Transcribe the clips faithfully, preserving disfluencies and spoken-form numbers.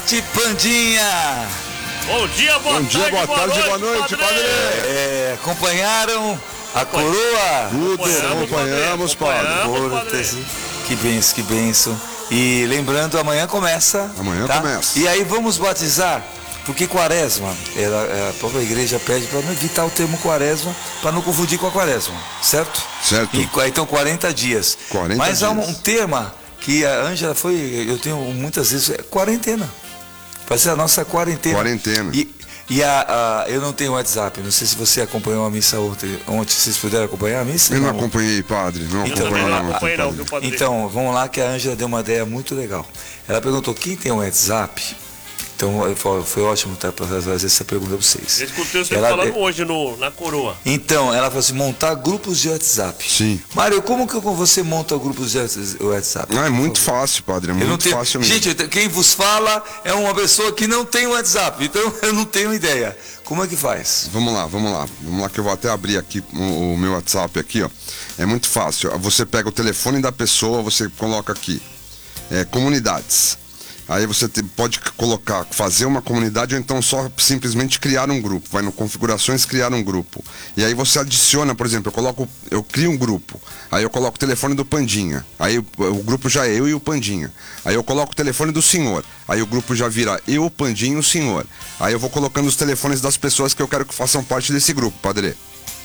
Arte Pandinha. Bom dia, boa Bom tarde, dia, boa boa tarde, noite, boa noite, padre. É, acompanharam a coroa? Tudo, acompanhamos, padre. Portas, que benção, que benção. E lembrando, amanhã começa. Amanhã tá? começa. E aí vamos batizar, porque quaresma, ela, a própria igreja pede para não evitar o termo quaresma, para não confundir com a quaresma, certo? Certo. E, então quarenta dias. quarenta Mas há um, dias. um tema que a Ângela foi, eu tenho muitas vezes, é quarentena. Vai ser a nossa quarentena. Quarentena. E, e a, a, eu não tenho WhatsApp, não sei se você acompanhou a missa ontem. Ontem vocês puderam acompanhar a missa? Eu não Não. acompanhei, padre. Não Então, acompanhei, Eu não. não acompanhei não, viu, padre. padre? Então, vamos lá que a Ângela deu uma ideia muito legal. Ela perguntou quem tem um WhatsApp. Então, foi ótimo tá, para fazer essa pergunta para vocês. Eu escutei você Ela- falando hoje no, na coroa. Então, ela falou assim, montar grupos de WhatsApp. Sim. Mário, como que você monta grupos de WhatsApp? Ah, é muito Por favor. fácil, padre. É Eu não muito tenho... fácil mesmo. Gente, eu te- quem vos fala é uma pessoa que não tem WhatsApp, então eu não tenho ideia. Como é que faz? Vamos lá, vamos lá. Vamos lá que eu vou até abrir aqui o, o meu WhatsApp aqui, ó. É muito fácil. Você pega o telefone da pessoa, você coloca aqui. É, comunidades. Aí você te- pode colocar, fazer uma comunidade ou então só simplesmente criar um grupo. Vai no configurações, criar um grupo. E aí você adiciona, por exemplo, eu coloco, eu crio um grupo. Aí eu coloco o telefone do Pandinha. Aí o, o grupo já é eu e o Pandinha. Aí eu coloco o telefone do senhor. Aí o grupo já vira eu, o Pandinha e o senhor. Aí eu vou colocando os telefones das pessoas que eu quero que façam parte desse grupo, padre.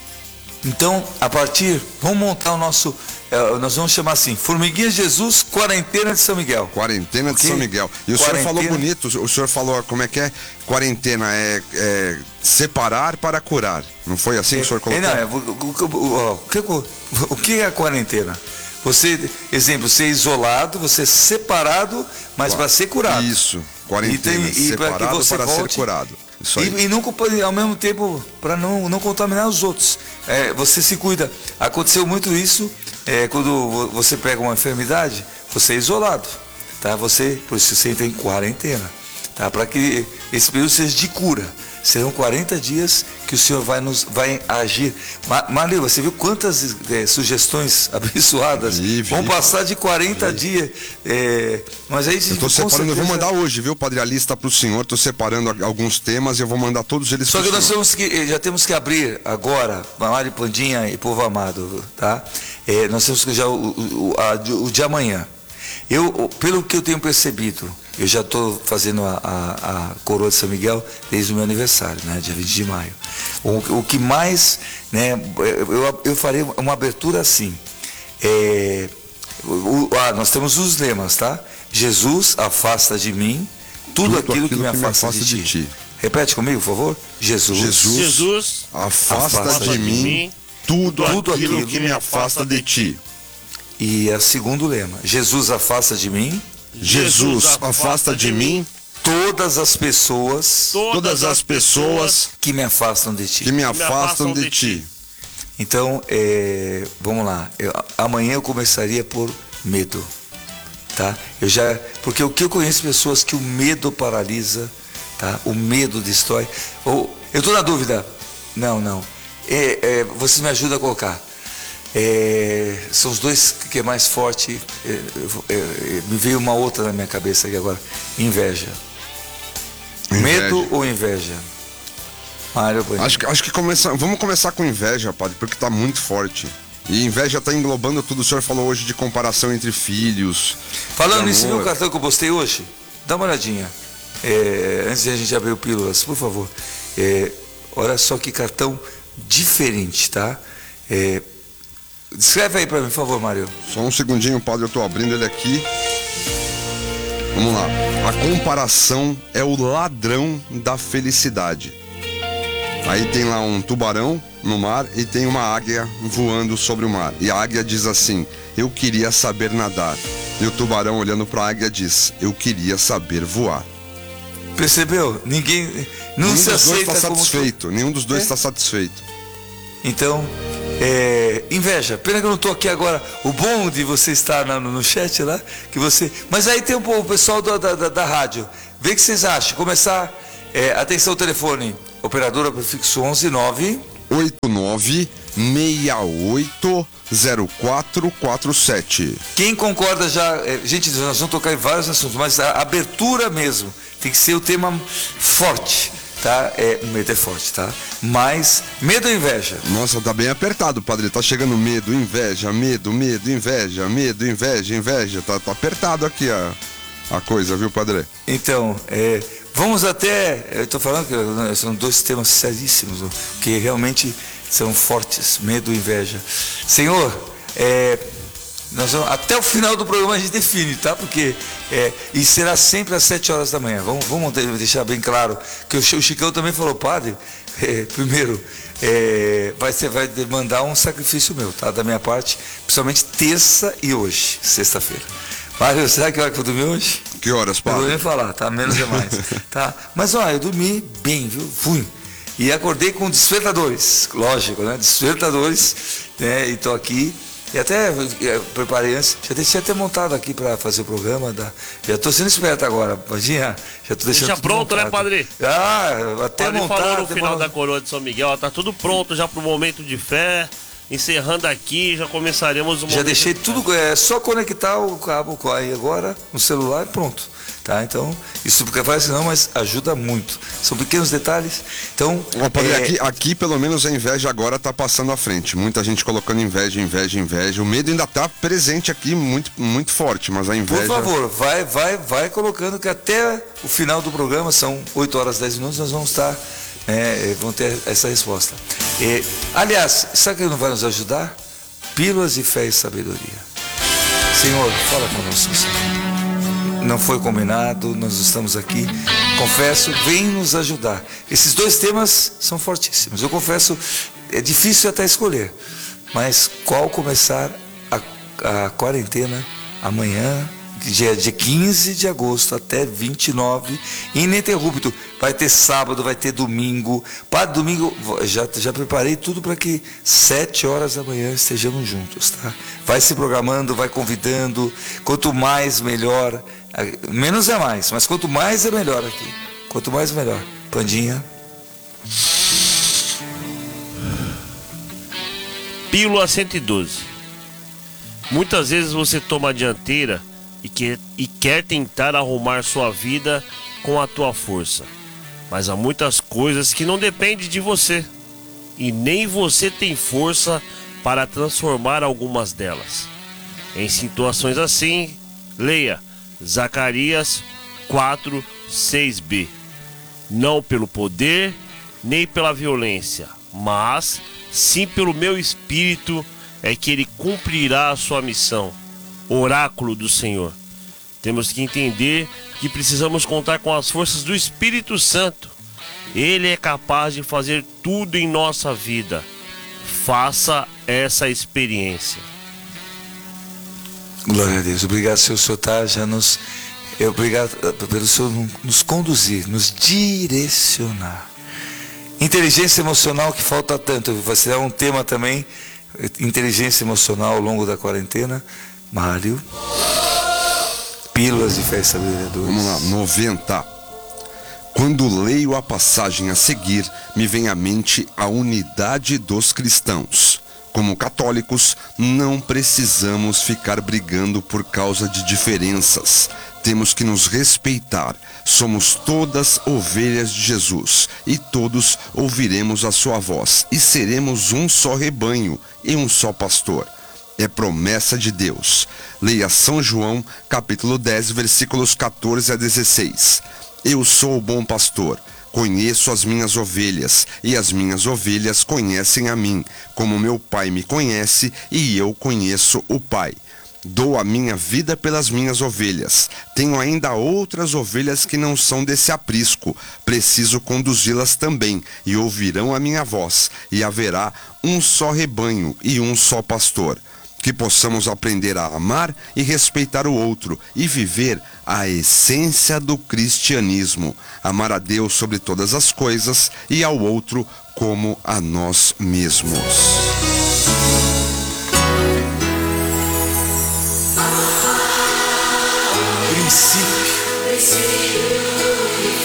Então, a partir, vamos montar o nosso, eh, nós vamos chamar assim, Formiguinha Jesus, Quarentena de São Miguel. Quarentena de Ok? São Miguel. E o Quarentena. senhor falou bonito, o senhor falou como é que é? Quarentena é, é separar para curar. Não foi assim que o senhor É, colocou? não, é, o, o- o- o que, o que é a quarentena? Você, exemplo, ser isolado, você separado, mas para ser curado. Isso, quarentena, E tem- e pra que separado você para volte- ser curado. Isso aí. E, e não, culpa- ao mesmo tempo, para não, não contaminar os outros. É, você se cuida. Aconteceu muito isso é, quando vo- você pega uma enfermidade, você é isolado. Tá? Você, por isso você entra em quarentena. Tá? Para que esse período seja de cura. Serão quarenta dias que o Senhor vai, nos, vai agir. Ma- Maria, você viu quantas é, sugestões abençoadas? Vi, vi. Vão passar de quarenta dias. É, mas aí, Eu tô separando, eu vou mandar hoje, viu, padre, a lista pro senhor, tô separando a- alguns temas e eu vou mandar todos eles Só pro que nós senhor. temos que, já temos que abrir agora, Mário Pandinha e povo amado, tá? É, nós temos que já o, o, a- o de amanhã. Eu, o- pelo que eu tenho percebido, eu já estou fazendo a, a, a coroa de São Miguel desde o meu aniversário, né? Dia vinte de maio. O, o que mais, né? Eu, eu farei uma abertura assim. É, o, o- ah, nós temos os lemas, tá? Jesus, afasta de mim tudo, aquilo, que me afasta, de, ti. Repete comigo, por favor. Jesus, Jesus, Jesus, afasta, afasta de, de mim, mim tudo, tudo aquilo, aquilo que me afasta de ti. E é segundo lema. Jesus, afasta de mim Jesus, afasta de mim todas as pessoas todas as pessoas que me afastam de ti. que me afastam de ti. Então, é, vamos lá. Eu- amanhã eu começaria por medo, tá? Eu já, porque o que eu conheço pessoas que o medo paralisa, tá? O medo destrói. Ou eu estou na dúvida. Não, não. É, é, você me ajuda a colocar. É, são os dois que é mais forte. É, eu- é, é, me veio uma outra na minha cabeça aqui agora. Inveja. Inveja. Medo ou inveja? Mário Pandinha. Acho que, acho que começa, vamos começar com inveja, padre, porque tá muito forte. E inveja tá englobando tudo. O senhor falou hoje de comparação entre filhos. Falando de nisso, viu o amor. cartão que eu postei hoje? Dá uma olhadinha. É, antes de a gente abrir o Pílulas, por favor. É, olha só que cartão diferente, tá? É, descreve aí pra mim, por favor, Mário. Só um segundinho, padre, eu tô abrindo ele aqui. Vamos lá. A comparação é o ladrão da felicidade. Aí tem lá um tubarão no mar e tem uma águia voando sobre o mar. E a águia diz assim: eu queria saber nadar. E o tubarão olhando para a águia diz: eu queria saber voar. Percebeu? Ninguém. Não Nenhum se dos dois aceita está como. satisfeito. Nenhum dos dois É. está satisfeito. Então, é, inveja. Pena que eu não estou aqui agora. O bom de você estar na- no, no chat lá, que você. Mas aí tem o, o pessoal da, da, da- da rádio. Vê o que vocês acham. Começar. É, atenção, telefone. Operadora prefixo onze nove oito nove seis oito zero quatro quatro sete. Quem concorda já, é, gente, nós vamos tocar em vários assuntos, mas a abertura mesmo tem que ser o tema forte, tá? É, medo é forte, tá? Mas medo ou inveja? Nossa, tá bem apertado, padre. Tá chegando medo, inveja, medo, medo, inveja, medo, inveja, inveja. Tá, tá apertado aqui a, a coisa, viu, padre? Então, é, vamos até, eu estou falando que são dois temas seríssimos, que realmente são fortes, medo e inveja. Senhor, é, nós vamos, até o final do programa a gente define, tá? Porque, é, e será sempre às sete horas da manhã. Vamos, vamos deixar bem claro, que o Chicão também falou, padre, é, primeiro, é, vai, ser, vai demandar um sacrifício meu, tá? Da minha parte, principalmente terça e hoje, sexta-feira. Mário, será que hora que eu dormi hoje? Que horas, padre? Eu vou nem falar, tá? Menos é mais, tá? Mas, ó, eu dormi bem, viu? Fui. E acordei com despertadores, lógico, né? Despertadores, né? E tô aqui. E até eu preparei antes, já deixei até montado aqui para fazer o programa. Da, já tô sendo esperto agora, imagina. Já tô deixando. Deixa pronto, montado. Né, padre? Ah, até padre montado. falou no final montado. da coroa de São Miguel, ó, tá tudo pronto já pro momento de fé. Encerrando aqui, já começaremos o momento. Já deixei de tudo, é só conectar o cabo aí agora no celular e pronto. Tá? Então, isso porque faz não, mas ajuda muito. São pequenos detalhes. Então, Ó, padre, é... aqui, aqui pelo menos a inveja agora tá passando à frente. Muita gente colocando inveja, inveja, inveja. O medo ainda tá presente aqui muito, muito forte, mas a inveja... Por favor, vai, vai, vai colocando que até o final do programa, são oito horas e dez minutos, nós vamos estar, é, vão ter essa resposta. É, aliás, sabe que não vai nos ajudar? Pílulas de fé e sabedoria. Senhor, fala conosco, Senhor. Não foi combinado, nós estamos aqui. Confesso, vem nos ajudar. Esses dois temas são fortíssimos. Eu confesso, é difícil até escolher. Mas qual começar a, a quarentena amanhã, dia, dia quinze de agosto até vinte e nove, ininterrupto. Vai ter sábado, vai ter domingo. Para domingo, já, já preparei tudo para que sete horas da manhã estejamos juntos, tá? Vai se programando, vai convidando. Quanto mais, melhor. Menos é mais, mas quanto mais é melhor aqui. Quanto mais, melhor. Pandinha. Pílula cento e doze. Muitas vezes você toma a dianteira e quer, e quer tentar arrumar sua vida com a tua força. Mas há muitas coisas que não dependem de você. E nem você tem força para transformar algumas delas. Em situações assim, leia Zacarias quatro, seis b. Não pelo poder, nem pela violência, mas sim pelo meu espírito é que ele cumprirá a sua missão. Oráculo do Senhor. Temos que entender que precisamos contar com as forças do Espírito Santo. Ele é capaz de fazer tudo em nossa vida. Faça essa experiência. Glória a Deus. Obrigado, Senhor, o Senhor tá, já nos... Obrigado pelo Senhor nos conduzir, nos direcionar. Inteligência emocional que falta tanto. Vai ser um tema também, inteligência emocional ao longo da quarentena. Mário. Pílulas de fé e sabedoria. Vamos lá, noventa. Quando leio a passagem a seguir, me vem à mente a unidade dos cristãos. Como católicos, não precisamos ficar brigando por causa de diferenças. Temos que nos respeitar. Somos todas ovelhas de Jesus e todos ouviremos a sua voz e seremos um só rebanho e um só pastor. É promessa de Deus. Leia São João, capítulo dez, versículos quatorze a dezesseis. Eu sou o bom pastor. Conheço as minhas ovelhas, e as minhas ovelhas conhecem a mim, como meu Pai me conhece, e eu conheço o Pai. Dou a minha vida pelas minhas ovelhas. Tenho ainda outras ovelhas que não são desse aprisco. Preciso conduzi-las também, e ouvirão a minha voz, e haverá um só rebanho e um só pastor. Que possamos aprender a amar e respeitar o outro e viver a essência do cristianismo. Amar a Deus sobre todas as coisas e ao outro como a nós mesmos. Princípio.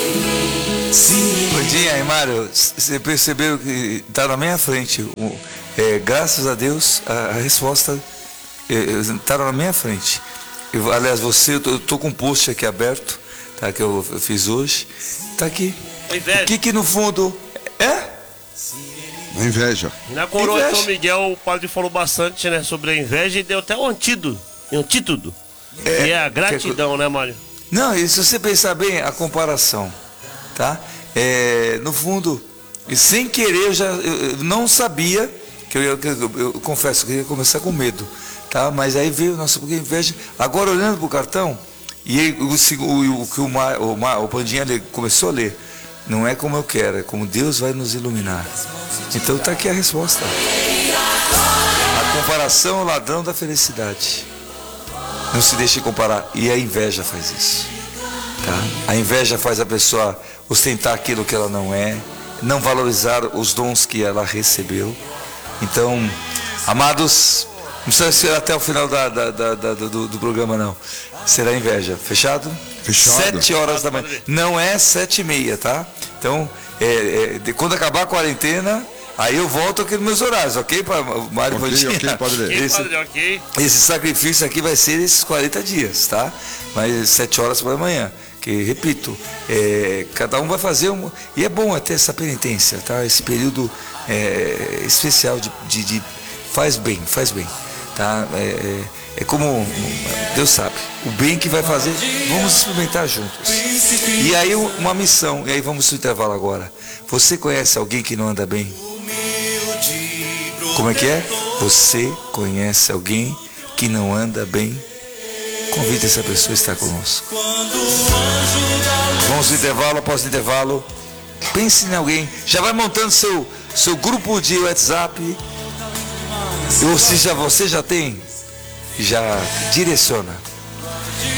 Sim, Pandinha e Mário, você percebeu que está na minha frente. é, graças a Deus, a, a resposta está na minha frente. Eu, aliás, você, eu estou com um post aqui aberto, tá, que eu, eu fiz hoje. Está aqui. O que que no fundo é? A inveja. Na coroa de Inveja. São Miguel, o padre falou bastante, né, sobre a inveja e deu até um antídoto. Antídoto. É, e é a gratidão, né, Mário? Não, e se você pensar bem, a comparação, tá? É, no fundo, e sem querer, eu já eu, eu não sabia, que eu, eu, eu, eu confesso que eu ia começar com medo, tá? Mas aí veio, nossa, porque inveja. Agora olhando pro cartão, e aí, o, o, o que o, Mar, o, Mar, o Pandinha ele começou a ler, não é como eu quero, é como Deus vai nos iluminar. Então tá aqui a resposta. A comparação é o ladrão da felicidade. Não se deixe comparar. E a inveja faz isso. Tá? A inveja faz a pessoa ostentar aquilo que ela não é, não valorizar os dons que ela recebeu. Então, amados, não precisa ser até o final da, da, da, da, do, do programa, não. Será inveja. Fechado? Fechado. Sete horas da manhã. Não é sete e meia, tá? Então, é, é, de, quando acabar a quarentena, aí eu volto aqui nos meus horários, ok, Mário Ok, Pandinha? ok, padre. Ok, Esse, padre, ok. esse sacrifício aqui vai ser esses quarenta dias, tá? Mas sete horas pela manhã. Que, repito, é, cada um vai fazer um. E é bom até essa penitência, tá? Esse período é, especial de, de, de. Faz bem, faz bem. Tá? É, é, é como Deus sabe, o bem que vai fazer, vamos experimentar juntos. E aí uma missão, e aí vamos no intervalo agora. Você conhece alguém que não anda bem? Como é que é? Você conhece alguém que não anda bem? Convide essa pessoa a estar conosco. Vamos no intervalo, após o intervalo. Pense em alguém. Já vai montando seu, seu grupo de WhatsApp. Ou se já você já tem, já direciona.